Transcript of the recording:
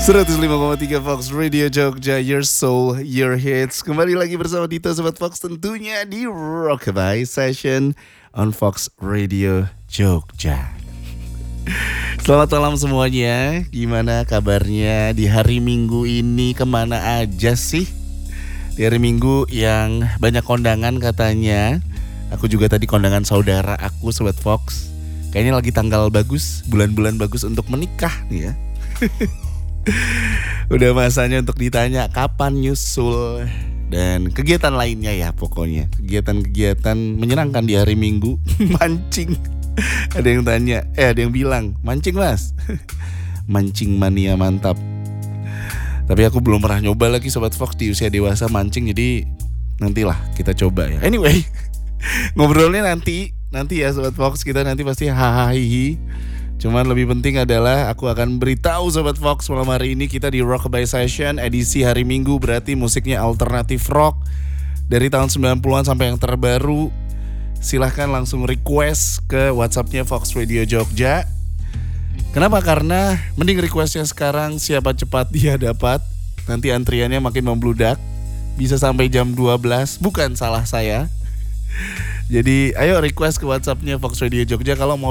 105,3 Fox Radio Jogja, your soul, your hits. Kembali lagi bersama Dito Sobat Fox, tentunya di Rockabye Session on Fox Radio Jogja. Selamat malam semuanya. Gimana kabarnya di hari Minggu ini? Kemana aja sih? Di hari Minggu yang banyak kondangan katanya. Aku juga tadi kondangan saudara aku, Sobat Fox. Kayaknya lagi tanggal bagus, bulan-bulan bagus untuk menikah nih ya. Udah masanya untuk ditanya kapan nyusul dan kegiatan lainnya ya, pokoknya kegiatan-kegiatan menyenangkan di hari Minggu. Mancing. Ada yang tanya, ada yang bilang mancing mas. Mancing mania mantap. Tapi aku belum pernah nyoba lagi Sobat Fox di usia dewasa mancing, jadi nantilah kita coba ya. Anyway, ngobrolnya nanti ya Sobat Fox, kita nanti pasti hahaha. Cuman lebih penting adalah aku akan beritahu Sobat Fox, malam hari ini kita di Rockabye Session edisi hari Minggu, berarti musiknya alternatif rock dari tahun 90-an sampai yang terbaru. Silahkan langsung request ke WhatsAppnya Fox Radio Jogja. Kenapa? Karena mending requestnya sekarang, siapa cepat dia dapat. Nanti antriannya makin membludak, bisa sampai jam 12, bukan salah saya. Jadi ayo request ke WhatsAppnya Fox Radio Jogja kalau mau